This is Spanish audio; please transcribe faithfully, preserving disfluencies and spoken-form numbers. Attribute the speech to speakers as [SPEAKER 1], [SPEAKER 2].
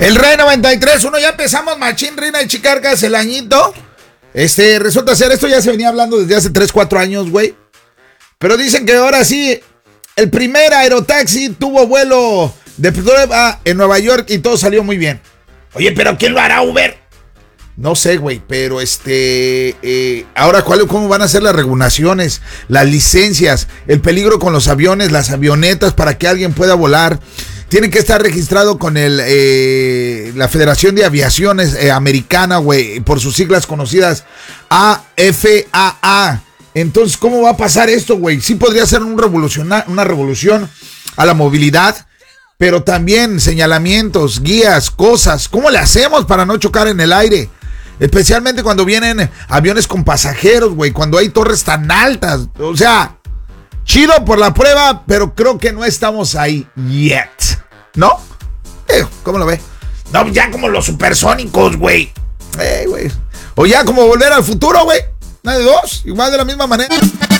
[SPEAKER 1] El Rey noventa y tres, uno, ya empezamos machín, Reina y Chicarcas, el añito. Este, resulta ser, esto ya se venía hablando desde hace tres, cuatro años, güey. Pero dicen que ahora sí, el primer aerotaxi tuvo vuelo de prueba en Nueva York y todo salió muy bien. Oye, ¿pero quién lo hará, Uber? No sé, güey, pero este, eh, ahora ¿cuál, cómo van a ser las regulaciones, las licencias, el peligro con los aviones, las avionetas para que alguien pueda volar? Tiene que estar registrado con el eh, la Federación de Aviaciones eh, Americana, güey, por sus siglas conocidas, A F A A. Entonces, ¿cómo va a pasar esto, güey? Sí podría ser un revoluciona- una revolución a la movilidad, pero también señalamientos, guías, cosas. ¿Cómo le hacemos para no chocar en el aire? Especialmente cuando vienen aviones con pasajeros, güey, cuando hay torres tan altas. O sea, chido por la prueba, pero creo que no estamos ahí yet. ¿No? Eh, ¿Cómo lo ve? No, ya como los supersónicos, güey. Eh, güey. O ya como Volver al Futuro, güey. Una de dos, igual de la misma manera.